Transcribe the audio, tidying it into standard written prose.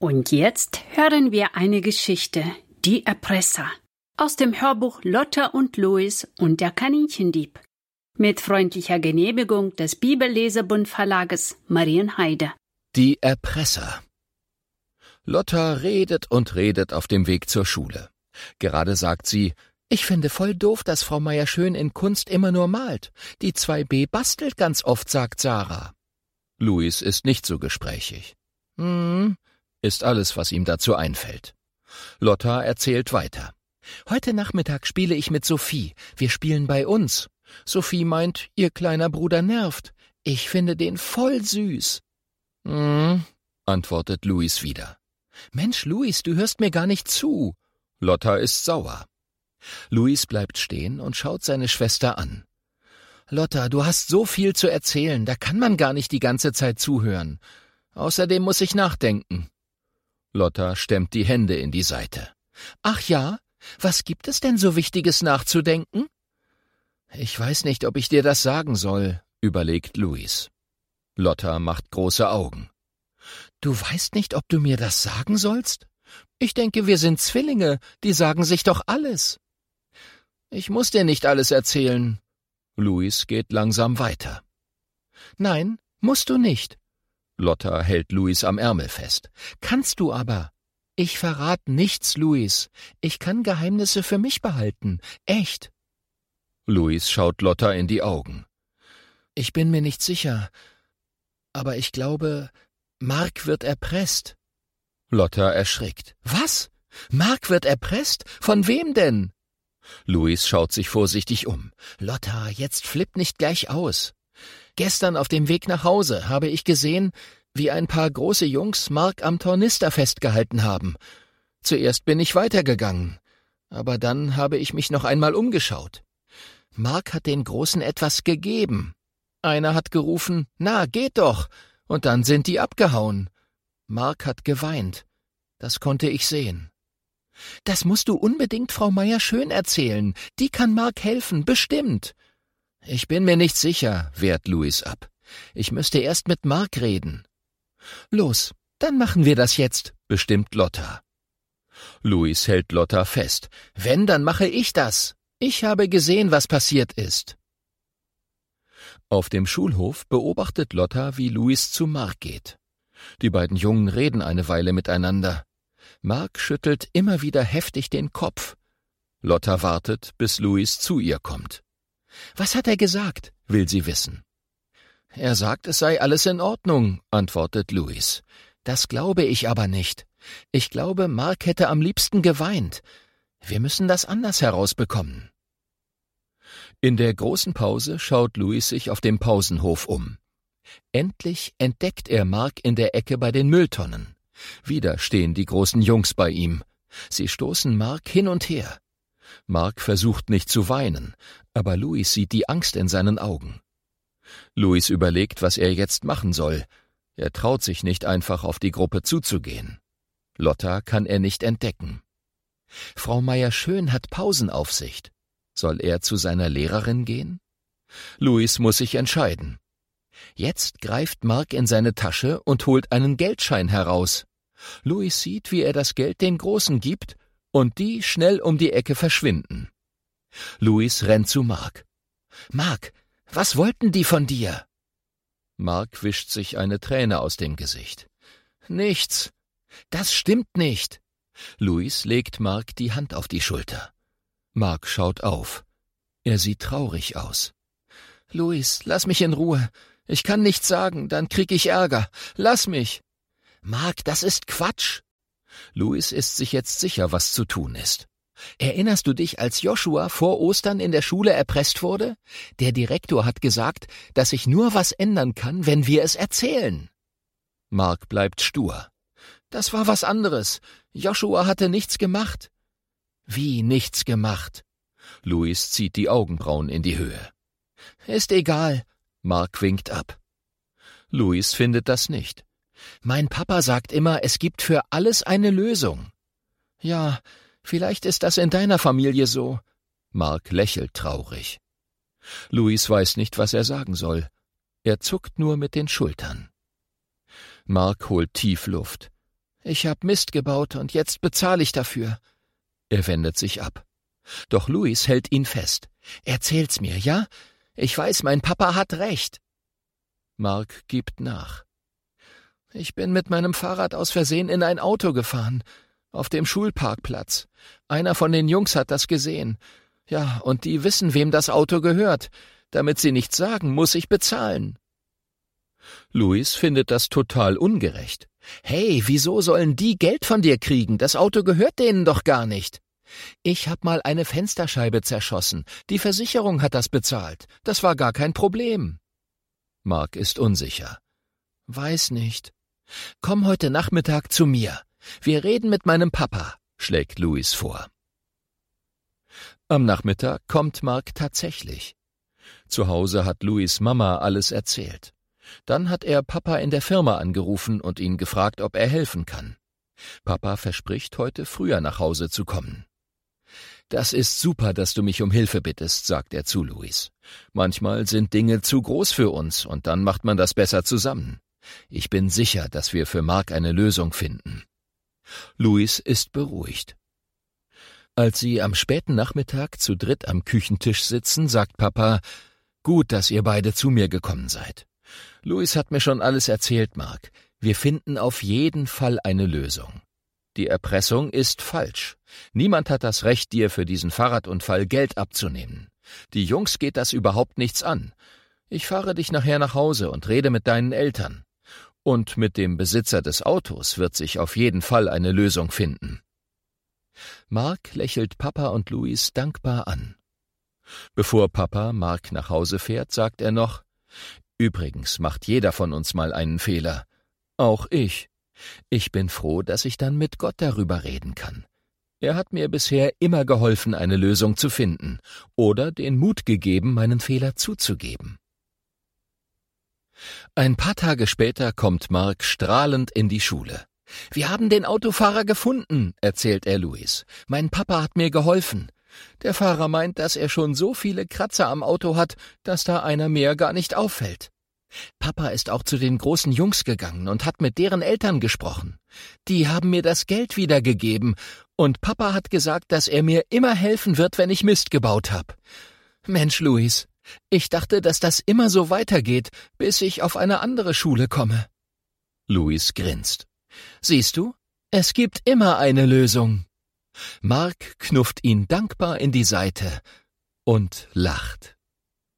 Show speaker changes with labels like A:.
A: Und jetzt hören wir eine Geschichte, die Erpresser, aus dem Hörbuch Lotta und Louis und der Kaninchendieb, mit freundlicher Genehmigung des Bibellesebund Verlages Marienheide.
B: Die Erpresser. Lotta redet und redet auf dem Weg zur Schule. Gerade sagt sie: »Ich finde voll doof, dass Frau Meier-Schön in Kunst immer nur malt. Die 2b bastelt ganz oft«, sagt Sarah. Louis ist nicht so gesprächig. Ist alles, was ihm dazu einfällt. Lotta erzählt weiter. »Heute Nachmittag spiele ich mit Sophie. Wir spielen bei uns. Sophie meint, ihr kleiner Bruder nervt. Ich finde den voll süß.« Antwortet Louis wieder. »Mensch, Louis, du hörst mir gar nicht zu.« Lotta ist sauer. Louis bleibt stehen und schaut seine Schwester an. »Lotta, du hast so viel zu erzählen, da kann man gar nicht die ganze Zeit zuhören. Außerdem muss ich nachdenken.« Lotta stemmt die Hände in die Seite. »Ach ja? Was gibt es denn so Wichtiges nachzudenken?« »Ich weiß nicht, ob ich dir das sagen soll«, überlegt Louis. Lotta macht große Augen. »Du weißt nicht, ob du mir das sagen sollst? Ich denke, wir sind Zwillinge, die sagen sich doch alles.« »Ich muss dir nicht alles erzählen.« Louis geht langsam weiter. »Nein, musst du nicht.« Lotta hält Louis am Ärmel fest. »Kannst du aber.« »Ich verrat nichts, Louis. Ich kann Geheimnisse für mich behalten. Echt.« Louis schaut Lotta in die Augen. »Ich bin mir nicht sicher, aber ich glaube, Mark wird erpresst.« Lotta erschrickt. »Was? Mark wird erpresst? Von wem denn?« Louis schaut sich vorsichtig um. »Lotta, jetzt flipp nicht gleich aus. Gestern auf dem Weg nach Hause habe ich gesehen, wie ein paar große Jungs Mark am Tornister festgehalten haben. Zuerst bin ich weitergegangen, aber dann habe ich mich noch einmal umgeschaut. Mark hat den Großen etwas gegeben. Einer hat gerufen, »Na, geht doch!« und dann sind die abgehauen. Mark hat geweint. Das konnte ich sehen.« »Das musst du unbedingt Frau Meier-Schön erzählen. Die kann Mark helfen, bestimmt.« »Ich bin mir nicht sicher«, wehrt Louis ab. »Ich müsste erst mit Mark reden.« »Los, dann machen wir das jetzt«, bestimmt Lotta. Louis hält Lotta fest. »Wenn, dann mache ich das. Ich habe gesehen, was passiert ist.« Auf dem Schulhof beobachtet Lotta, wie Louis zu Mark geht. Die beiden Jungen reden eine Weile miteinander. Mark schüttelt immer wieder heftig den Kopf. Lotta wartet, bis Louis zu ihr kommt. »Was hat er gesagt?«, will sie wissen. »Er sagt, es sei alles in Ordnung«, antwortet Louis. »Das glaube ich aber nicht. Ich glaube, Mark hätte am liebsten geweint. Wir müssen das anders herausbekommen.« In der großen Pause schaut Louis sich auf dem Pausenhof um. Endlich entdeckt er Mark in der Ecke bei den Mülltonnen. Wieder stehen die großen Jungs bei ihm. Sie stoßen Mark hin und her. Mark versucht nicht zu weinen, aber Louis sieht die Angst in seinen Augen. Louis überlegt, was er jetzt machen soll. Er traut sich nicht einfach auf die Gruppe zuzugehen. Lotta kann er nicht entdecken. Frau Meier-Schön hat Pausenaufsicht. Soll er zu seiner Lehrerin gehen? Louis muss sich entscheiden. Jetzt greift Mark in seine Tasche und holt einen Geldschein heraus. Louis sieht, wie er das Geld den Großen gibt und die schnell um die Ecke verschwinden. Louis rennt zu Mark. »Mark, was wollten die von dir?« Mark wischt sich eine Träne aus dem Gesicht. »Nichts. Das stimmt nicht.« Louis legt Mark die Hand auf die Schulter. Mark schaut auf. Er sieht traurig aus. »Louis, lass mich in Ruhe. Ich kann nichts sagen, dann krieg ich Ärger. Lass mich.« »Mark, das ist Quatsch.« Louis ist sich jetzt sicher, was zu tun ist. »Erinnerst du dich, als Joshua vor Ostern in der Schule erpresst wurde? Der Direktor hat gesagt, dass sich nur was ändern kann, wenn wir es erzählen.« Mark bleibt stur. »Das war was anderes. Joshua hatte nichts gemacht.« »Wie nichts gemacht?« Louis zieht die Augenbrauen in die Höhe. »Ist egal.« Mark winkt ab. Louis findet das nicht. »Mein Papa sagt immer, es gibt für alles eine Lösung.« »Ja, vielleicht ist das in deiner Familie so.« Mark lächelt traurig. Louis weiß nicht, was er sagen soll. Er zuckt nur mit den Schultern. Mark holt tief Luft. Ich hab Mist gebaut und jetzt bezahle ich dafür. Er wendet sich ab. Doch Louis hält ihn fest. Erzähl's mir, ja? Ich weiß, mein Papa hat recht. Mark gibt nach. Ich bin mit meinem Fahrrad aus Versehen in ein Auto gefahren. Auf dem Schulparkplatz. Einer von den Jungs hat das gesehen. Ja, und die wissen, wem das Auto gehört. Damit sie nichts sagen, muss ich bezahlen. Louis findet das total ungerecht. Hey, wieso sollen die Geld von dir kriegen? Das Auto gehört denen doch gar nicht. Ich hab mal eine Fensterscheibe zerschossen. Die Versicherung hat das bezahlt. Das war gar kein Problem. Mark ist unsicher. Weiß nicht. Komm heute Nachmittag zu mir. Wir reden mit meinem Papa, schlägt Louis vor. Am Nachmittag kommt Mark tatsächlich. Zu Hause hat Louis' Mama alles erzählt. Dann hat er Papa in der Firma angerufen und ihn gefragt, ob er helfen kann. Papa verspricht, heute früher nach Hause zu kommen. »Das ist super, dass du mich um Hilfe bittest«, sagt er zu Louis. »Manchmal sind Dinge zu groß für uns und dann macht man das besser zusammen. Ich bin sicher, dass wir für Mark eine Lösung finden.« Louis ist beruhigt. Als sie am späten Nachmittag zu dritt am Küchentisch sitzen, sagt Papa, »Gut, dass ihr beide zu mir gekommen seid. Louis hat mir schon alles erzählt, Mark. Wir finden auf jeden Fall eine Lösung. Die Erpressung ist falsch. Niemand hat das Recht, dir für diesen Fahrradunfall Geld abzunehmen. Die Jungs geht das überhaupt nichts an. Ich fahre dich nachher nach Hause und rede mit deinen Eltern. Und mit dem Besitzer des Autos wird sich auf jeden Fall eine Lösung finden.« Mark lächelt Papa und Louis dankbar an. Bevor Papa Mark nach Hause fährt, sagt er noch, »Übrigens macht jeder von uns mal einen Fehler. Auch ich. Ich bin froh, dass ich dann mit Gott darüber reden kann. Er hat mir bisher immer geholfen, eine Lösung zu finden oder den Mut gegeben, meinen Fehler zuzugeben.« Ein paar Tage später kommt Mark strahlend in die Schule. »Wir haben den Autofahrer gefunden«, erzählt er Louis. »Mein Papa hat mir geholfen. Der Fahrer meint, dass er schon so viele Kratzer am Auto hat, dass da einer mehr gar nicht auffällt. Papa ist auch zu den großen Jungs gegangen und hat mit deren Eltern gesprochen. Die haben mir das Geld wiedergegeben und Papa hat gesagt, dass er mir immer helfen wird, wenn ich Mist gebaut habe. Mensch, Louis, ich dachte, dass das immer so weitergeht, bis ich auf eine andere Schule komme.« Louis grinst. »Siehst du, es gibt immer eine Lösung.« Mark knufft ihn dankbar in die Seite und lacht.